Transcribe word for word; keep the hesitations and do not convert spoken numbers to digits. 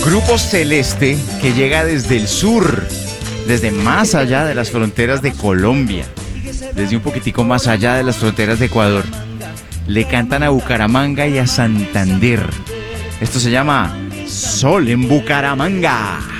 Grupo Celeste, que llega desde el sur, desde más allá de las fronteras de Colombia, desde un poquitico más allá de las fronteras de Ecuador. Le cantan a Bucaramanga y a Santander. Esto se llama Sol en Bucaramanga.